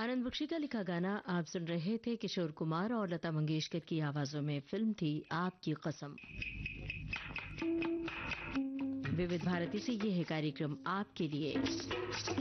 आनंद बख्शी का लिखा गाना आप सुन रहे थे। किशोर कुमार और लता मंगेशकर की आवाजों में फिल्म थी आपकी कसम। विविध भारती से ये है कार्यक्रम आपके लिए।